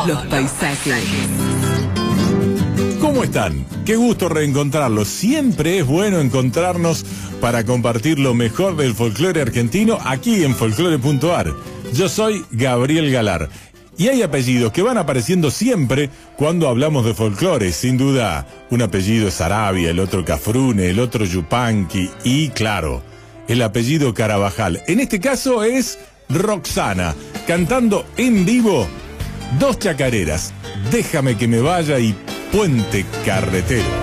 Los paisajes. ¿Cómo están? Qué gusto reencontrarlos. Siempre es bueno encontrarnos para compartir lo mejor del folclore argentino aquí en folclore.ar. Yo soy Gabriel Galar. Y hay apellidos que van apareciendo siempre cuando hablamos de folclore. Sin duda, un apellido es Arabia, el otro Cafrune, el otro Yupanqui y, claro, el apellido Carabajal. En este caso es Roxana, cantando en vivo dos chacareras, Déjame que me vaya y Puente Carretero.